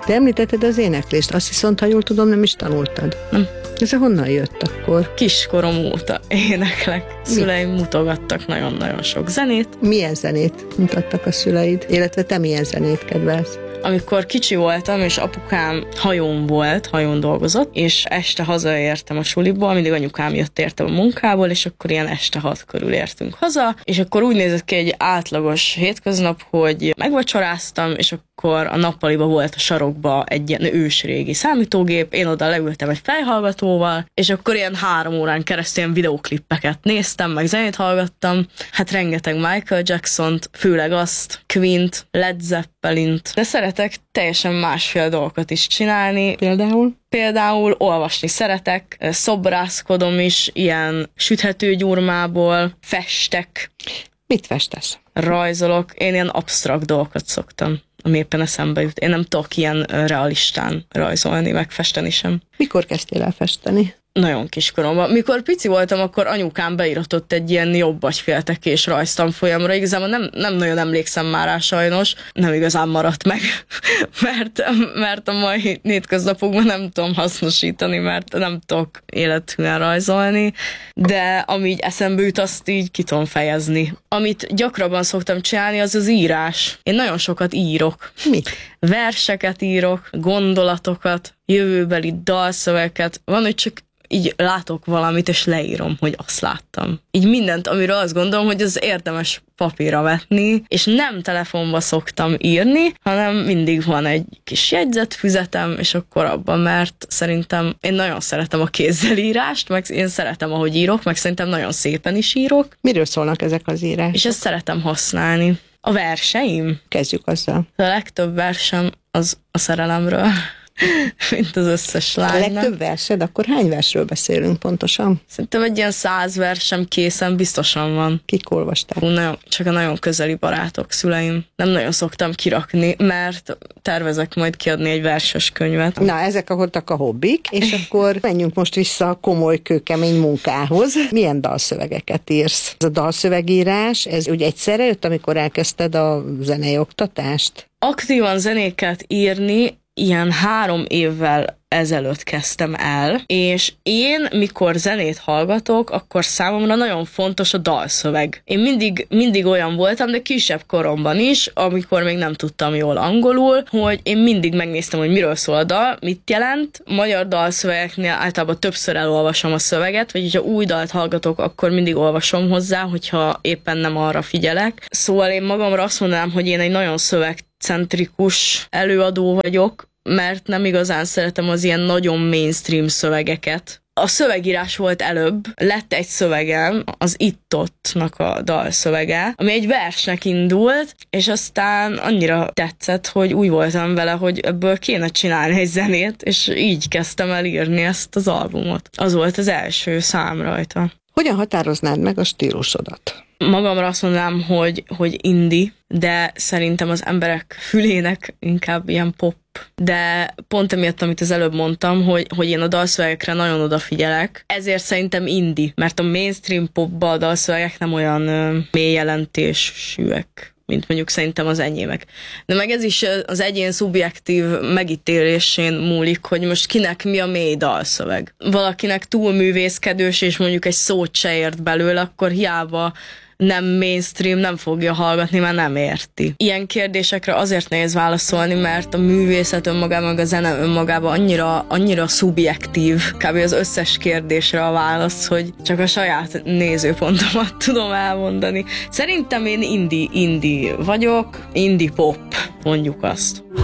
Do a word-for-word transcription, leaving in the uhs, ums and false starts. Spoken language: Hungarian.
De említetted az éneklést, azt viszont, ha jól tudom, nem is tanultad. Nem. Ez honnan jött akkor? Kiskorom óta éneklek. Szüleim mutogattak nagyon-nagyon sok zenét. Milyen zenét mutattak a szüleid? Illetve te milyen zenét kedvelsz? Amikor kicsi voltam, és apukám hajón volt, hajón dolgozott, és este hazaértem a suliból, mindig anyukám jött értem a munkából, és akkor ilyen este hat körül értünk haza, és akkor úgy nézett ki egy átlagos hétköznap, hogy megvacsoráztam, és akkor a nappaliba volt a sarokba egy ilyen ősrégi számítógép, én oda leültem egy fejhallgatóval, és akkor ilyen három órán keresztül ilyen videóklippeket néztem, meg zenét hallgattam, hát rengeteg Michael Jacksont, főleg azt, Queen-t, Led Zeppelint, de szeretek teljesen másfél dolgokat is csinálni. Például? Például olvasni szeretek, szobrászkodom is, ilyen süthető gyurmából, festek. Mit festesz? Rajzolok, én ilyen absztrakt dolgokat szoktam, ami éppen eszembe jut. Én nem tudok ilyen realistán rajzolni, meg festeni sem. Mikor kezdtél el festeni? Nagyon kiskoromban. Mikor pici voltam, akkor anyukám beíratott egy ilyen jobb agyféltekés rajztanfolyamra. Igazából nem, nem nagyon emlékszem már rá sajnos. Nem igazán maradt meg, mert, mert a mai hétköznapokban nem tudom hasznosítani, mert nem tudok élethűen rajzolni, de ami így eszembe jut, azt így ki tudom fejezni. Amit gyakrabban szoktam csinálni, az az írás. Én nagyon sokat írok. Mit? Verseket írok, gondolatokat, jövőbeli dalszövegeket. Van, hogy csak így látok valamit, és leírom, hogy azt láttam. Így mindent, amiről azt gondolom, hogy az érdemes papírra vetni, és nem telefonba szoktam írni, hanem mindig van egy kis jegyzetfüzetem, és akkor abban, mert szerintem én nagyon szeretem a kézzel írást, meg én szeretem, ahogy írok, meg szerintem nagyon szépen is írok. Miről szólnak ezek az írások? És ezt szeretem használni. A verseim? Kezdjük azzal. A legtöbb versem az a szerelemről. Mint az összes lánynak. A legtöbb versed? Akkor hány versről beszélünk pontosan? Szerintem egy ilyen száz versem készen biztosan van. Kik olvasták? Hú, nagyon, csak a nagyon közeli barátok, szüleim. Nem nagyon szoktam kirakni, mert tervezek majd kiadni egy verses könyvet. Na, ezek voltak a hobbik, és akkor menjünk most vissza a komoly, kőkemény munkához. Milyen dalszövegeket írsz? Ez a dalszövegírás, ez úgy egyszerre jött, amikor elkezdted a zenei oktatást? Aktívan zenéket írni ilyen három évvel ezelőtt kezdtem el, és én, mikor zenét hallgatok, akkor számomra nagyon fontos a dalszöveg. Én mindig, mindig olyan voltam, de kisebb koromban is, amikor még nem tudtam jól angolul, hogy én mindig megnéztem, hogy miről szól a dal, mit jelent. Magyar dalszövegeknél általában többször elolvasom a szöveget, vagy hogyha új dalt hallgatok, akkor mindig olvasom hozzá, hogyha éppen nem arra figyelek. Szóval én magamra azt mondanám, hogy én egy nagyon szövegcentrikus előadó vagyok, mert nem igazán szeretem az ilyen nagyon mainstream szövegeket. A szövegírás volt előbb, lett egy szövegem, az Itt-Ottnak a dalszövege, ami egy versnek indult, és aztán annyira tetszett, hogy úgy voltam vele, hogy ebből kéne csinálni egy zenét, és így kezdtem el írni ezt az albumot. Az volt az első szám rajta. Hogyan határoznád meg a stílusodat? Magamra azt mondanám, hogy, hogy indie, de szerintem az emberek fülének inkább ilyen pop. De pont emiatt, amit az előbb mondtam, hogy, hogy én a dalszövegekre nagyon odafigyelek, ezért szerintem indie, mert a mainstream popba a dalszövegek nem olyan ö, mély jelentésűek, mint mondjuk szerintem az enyémek. De meg ez is az egyén szubjektív megítélésén múlik, hogy most kinek mi a mély dalszöveg. Valakinek túl művészkedős, és mondjuk egy szót se ért belőle, akkor hiába nem mainstream, nem fogja hallgatni, mert nem érti. Ilyen kérdésekre azért nehéz válaszolni, mert a művészet önmagában, meg a zene önmagában annyira, annyira szubjektív, kb. Az összes kérdésre a válasz, hogy csak a saját nézőpontomat tudom elmondani. Szerintem én indie, indie vagyok, indie pop, mondjuk azt.